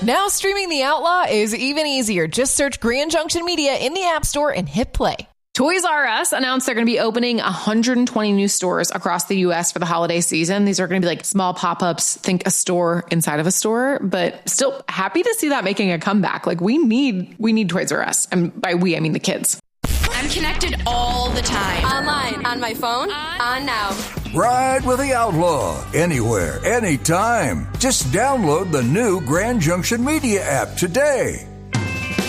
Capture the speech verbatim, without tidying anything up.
Now streaming The Outlaw is even easier. Just search Grand Junction Media in the App Store and hit play. Toys R Us announced they're going to be opening one hundred twenty new stores across the U S for the holiday season. These are going to be like small pop-ups, think a store inside of a store, but still happy to see that making a comeback. Like we need, we need Toys R Us. And by we, I mean the kids. I'm connected all the time. Online, on my phone, on now. Ride with the Outlaw, anywhere, anytime. Just download the new Grand Junction Media app today.